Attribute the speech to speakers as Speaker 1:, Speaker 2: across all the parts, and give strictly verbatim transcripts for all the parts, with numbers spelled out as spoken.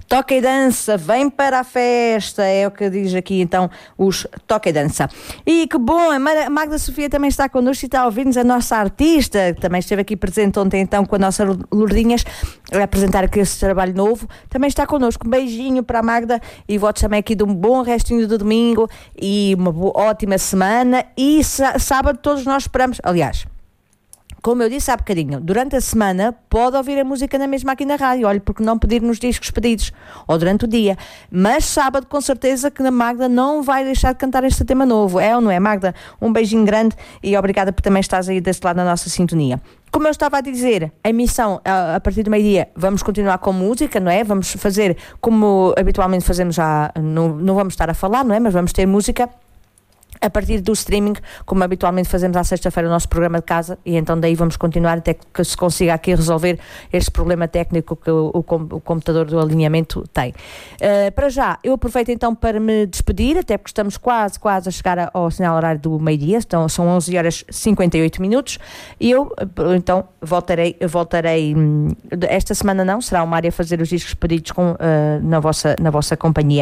Speaker 1: Toca e dança, vem para a festa, é o que diz aqui então os Toca e dança. E que bom, a Magda Sofia também está connosco e está a ouvir-nos, a nossa artista, que também esteve aqui presente ontem então com a nossa Lourdinhas, a apresentar aqui esse trabalho novo, também está connosco. Um beijinho para a Magda e votos também aqui de um bom restinho de domingo e uma boa, ótima semana, e sábado todos nós esperamos, aliás, como eu disse há bocadinho, durante a semana pode ouvir a música na mesma aqui na rádio, olha, porque não pedir nos discos pedidos, ou durante o dia, mas sábado com certeza que a Magda não vai deixar de cantar este tema novo, é ou não é, Magda? Um beijinho grande e obrigada por também estares aí deste lado na nossa sintonia. Como eu estava a dizer, a emissão a, a partir do meio-dia vamos continuar com música, não é? Vamos fazer como habitualmente fazemos já, não, não vamos estar a falar, não é? Mas vamos ter música a partir do streaming, como habitualmente fazemos à sexta-feira o nosso programa de casa, e então daí vamos continuar até que se consiga aqui resolver este problema técnico que o, o, o computador do alinhamento tem. Uh, para já, eu aproveito então para me despedir, até porque estamos quase, quase a chegar ao sinal horário do meio-dia, então são onze horas e cinquenta e oito minutos, e eu então voltarei, voltarei esta semana não, será uma área a fazer os discos pedidos com, uh, na, vossa, na vossa companhia.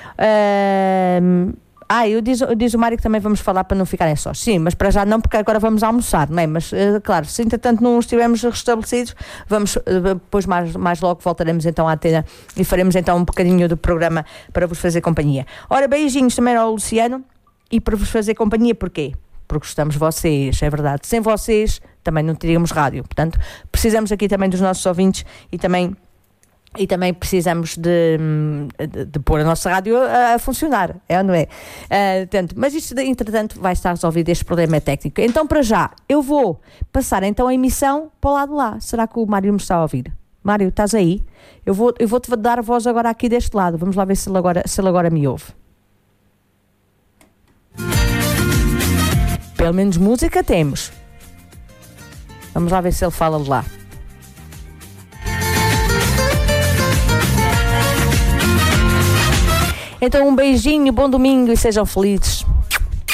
Speaker 1: Uh, Ah, eu diz, diz o Mário que também vamos falar para não ficarem sós. Sim, mas para já não, porque agora vamos almoçar, não é? Mas, uh, claro, se entretanto não estivermos restabelecidos, vamos, uh, depois mais, mais logo voltaremos então à antena e faremos então um bocadinho do programa para vos fazer companhia. Ora, beijinhos também ao Luciano, e para vos fazer companhia, porquê? Porque gostamos de vocês, é verdade. Sem vocês também não teríamos rádio, portanto, precisamos aqui também dos nossos ouvintes e também... E também precisamos de, de, de pôr a nossa rádio a, a funcionar, é ou não é? Uh, tanto, mas isto, entretanto, vai estar resolvido este problema técnico. Então, para já, eu vou passar então a emissão para o lado de lá. Será que o Mário me está a ouvir? Mário, estás aí? Eu vou, eu vou-te dar a voz agora aqui deste lado. Vamos lá ver se ele agora, se ele agora me ouve. Pelo menos música temos. Vamos lá ver se ele fala de lá. Então um beijinho, bom domingo e sejam felizes.